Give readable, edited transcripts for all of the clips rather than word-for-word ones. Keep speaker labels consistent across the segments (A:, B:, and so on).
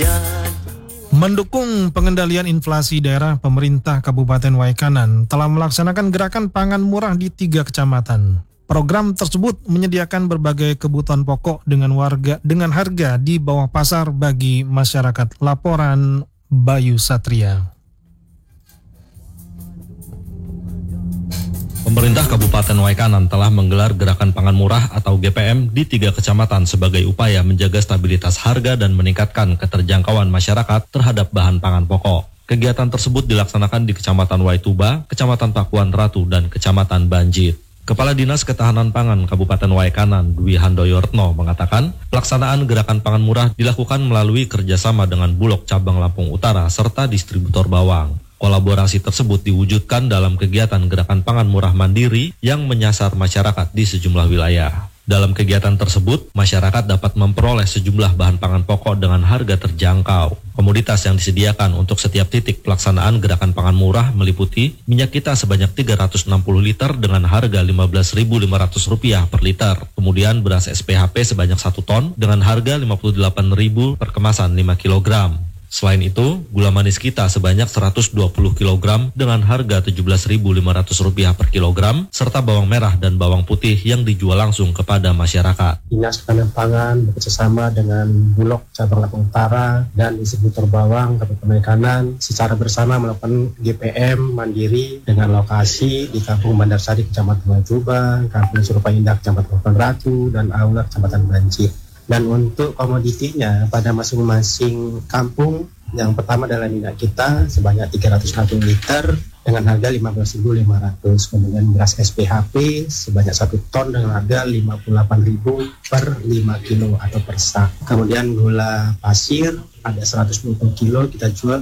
A: Mendukung pengendalian inflasi daerah, pemerintah Kabupaten Waikanan telah melaksanakan gerakan pangan murah di 3 kecamatan. Program tersebut menyediakan berbagai kebutuhan pokok dengan harga di bawah pasar bagi masyarakat. Laporan Bayu Satria.
B: Pemerintah Kabupaten Waikanan telah menggelar gerakan pangan murah atau GPM di 3 kecamatan sebagai upaya menjaga stabilitas harga dan meningkatkan keterjangkauan masyarakat terhadap bahan pangan pokok. Kegiatan tersebut dilaksanakan di Kecamatan Waituba, Kecamatan Pakuan Ratu, dan Kecamatan Banjit. Kepala Dinas Ketahanan Pangan Kabupaten Waikanan, Dwi Handoyortno, mengatakan pelaksanaan gerakan pangan murah dilakukan melalui kerjasama dengan Bulog Cabang Lampung Utara serta distributor bawang. Kolaborasi tersebut diwujudkan dalam kegiatan gerakan pangan murah mandiri yang menyasar masyarakat di sejumlah wilayah. Dalam kegiatan tersebut, masyarakat dapat memperoleh sejumlah bahan pangan pokok dengan harga terjangkau. Komoditas yang disediakan untuk setiap titik pelaksanaan gerakan pangan murah meliputi minyak kita sebanyak 360 liter dengan harga Rp15.500 per liter. Kemudian beras SPHP sebanyak 1 ton dengan harga Rp58.000 per kemasan 5 kg. Selain itu, gula manis kita sebanyak 120 kg dengan harga Rp17.500 per kilogram, serta bawang merah dan bawang putih yang dijual langsung kepada masyarakat.
C: Dinas Ketahanan Pangan bekerjasama dengan Bulog Cabang Lampung Utara dan distributor bawang Kabupaten Waikanan secara bersama melakukan GPM mandiri dengan lokasi di Kampung Bandar Sari, Kecamatan Waituba, Kampung Surupai Indah, Kecamatan Pakuan Ratu, dan Aula, Kecamatan Banjit. Dan untuk komoditinya pada masing-masing kampung, yang pertama adalah minyak kita sebanyak 360 liter dengan harga Rp15.500. Kemudian beras SPHP sebanyak 1 ton dengan harga Rp58.000 per 5 kilo atau per sak. Kemudian gula pasir ada 120 kilo kita jual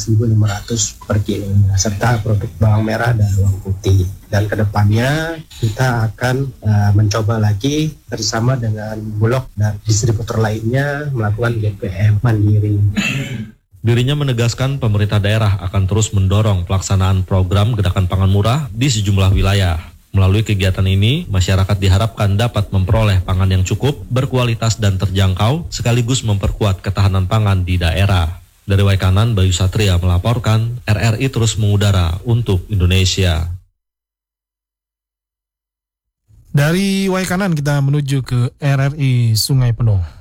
C: Rp17.500 per kilo, serta produk bawang merah dan bawang putih. Dan kedepannya kita akan mencoba lagi bersama dengan Bulog dan distributor lainnya melakukan GPM mandiri.
B: Dirinya menegaskan pemerintah daerah akan terus mendorong pelaksanaan program gerakan pangan murah di sejumlah wilayah. Melalui kegiatan ini, masyarakat diharapkan dapat memperoleh pangan yang cukup, berkualitas dan terjangkau, sekaligus memperkuat ketahanan pangan di daerah. Dari Waikanan, Bayu Satria melaporkan, RRI terus mengudara untuk Indonesia.
A: Dari Waikanan kita menuju ke RRI Sungai Penuh.